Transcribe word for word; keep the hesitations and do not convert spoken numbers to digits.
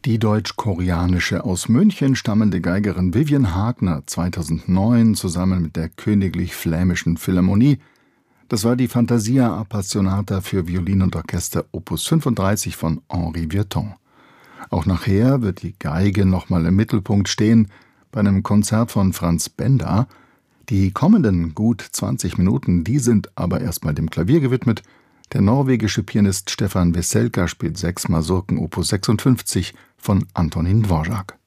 Die deutsch-koreanische aus München stammende Geigerin Vivian Hagner zweitausendneun zusammen mit der Königlich Flämischen Philharmonie. Das war die Fantasia Appassionata für Violin und Orchester Opus fünfunddreißig von Henri Vieuxtemps. Auch nachher wird die Geige nochmal im Mittelpunkt stehen bei einem Konzert von Franz Benda. Die kommenden gut zwanzig Minuten, die sind aber erstmal dem Klavier gewidmet. Der norwegische Pianist Stefan Veselka spielt sechs Masurken Opus sechsundfünfzig von Antonín Dvořák.